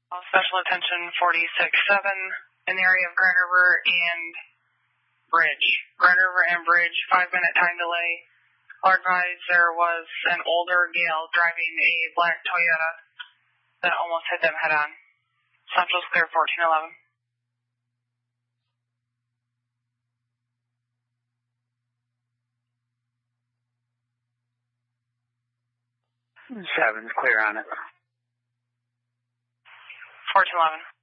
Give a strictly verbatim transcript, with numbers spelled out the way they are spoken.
All special attention forty-six seven in the area of Grand River and Bridge. Grand River and Bridge, five minute time delay. All advised there was an older gal driving a black Toyota that almost hit them head on. Central's clear fourteen eleven. Seven's clear on it. fourteen eleven.